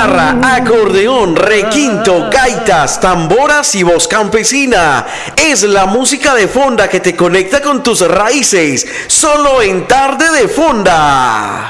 guitarra, acordeón, requinto, gaitas, tamboras y voz campesina. Es la música de fonda que te conecta con tus raíces, solo en Tarde de Fonda.